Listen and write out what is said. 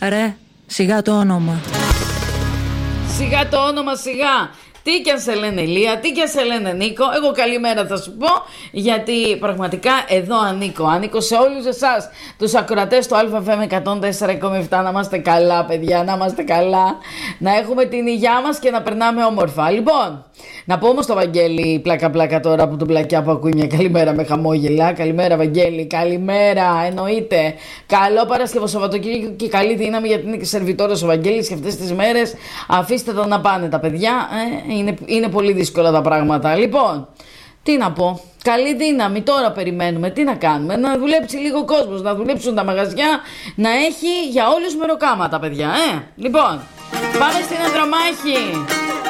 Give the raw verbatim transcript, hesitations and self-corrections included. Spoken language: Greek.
Ρε, σιγά το όνομα. Σιγά το όνομα, σιγά. Τι κι αν σε λένε Ηλία, τι κι αν σε λένε Νίκο, εγώ καλημέρα θα σου πω, γιατί πραγματικά εδώ ανήκω. Ανήκω σε όλους εσάς τους ακροατές του Α Φ Μ εκατόν τέσσερα κόμμα επτά. Να είμαστε καλά, παιδιά, να είμαστε καλά, να έχουμε την υγειά μας και να περνάμε όμορφα. Λοιπόν, να πω όμως το Βαγγέλη πλάκα πλάκα τώρα που τον πλακιά που ακούει μια καλημέρα με χαμόγελα. Καλημέρα Βαγγέλη, καλημέρα, εννοείται. Καλό Παρασκευό Σαββατοκύριακο και καλή δύναμη, γιατί είναι και σερβιτόρος ο Βαγγέλης και αυτές τις μέρες αφήστε τα να πάνε τα παιδιά, ε, είναι, είναι πολύ δύσκολα τα πράγματα. Λοιπόν, τι να πω, καλή δύναμη, τώρα περιμένουμε, τι να κάνουμε, να δουλέψει λίγο ο κόσμος, να δουλέψουν τα μαγαζιά, να έχει για όλους μεροκάματα παιδιά, ε. Λοιπόν, πάμε στην Ανδρομάχη.